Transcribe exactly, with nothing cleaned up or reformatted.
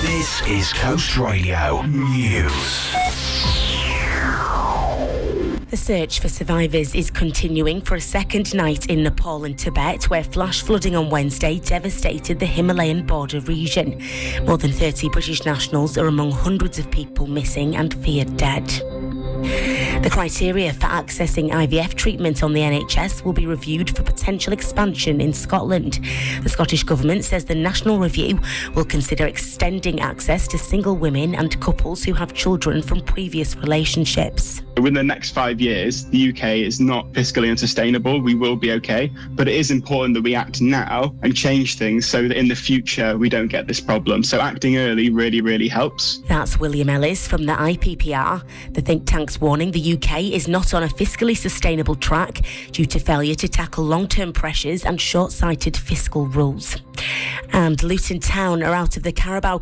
This is Coast Radio News. The search for survivors is continuing for a second night in Nepal and Tibet, where flash flooding on Wednesday devastated the Himalayan border region. More than thirty British nationals are among hundreds of people missing and feared dead. The criteria for accessing I V F treatment on the N H S will be reviewed for potential expansion in Scotland. The Scottish Government says the national review will consider extending access to single women and couples who have children from previous relationships. Within the next five years, the U K is not fiscally unsustainable. We will be okay, but it is important that we act now and change things so that in the future we don't get this problem. So acting early really, really helps. That's William Ellis from the I P P R. The think tank's warning the U K is not on a fiscally sustainable track due to failure to tackle long-term pressures and short-sighted fiscal rules. And Luton Town are out of the Carabao